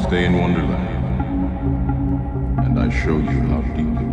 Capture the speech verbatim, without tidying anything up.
stay in Wonderland, and I show you how deep